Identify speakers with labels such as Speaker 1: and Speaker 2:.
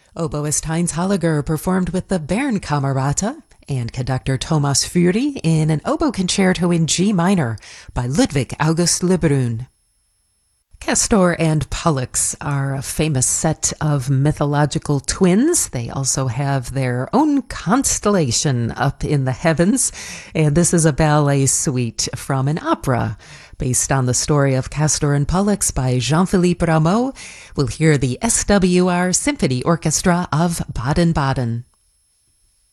Speaker 1: Oboist Heinz Holliger performed with the Bernkamerata and conductor Thomas Fury in an oboe concerto in G minor by Ludwig August Lebrun. Castor and Pollux are a famous set of mythological twins. They also have their own constellation up in the heavens, and this is a ballet suite from an opera based on the story of Castor and Pollux by Jean-Philippe Rameau. We'll hear the SWR Symphony Orchestra of Baden-Baden.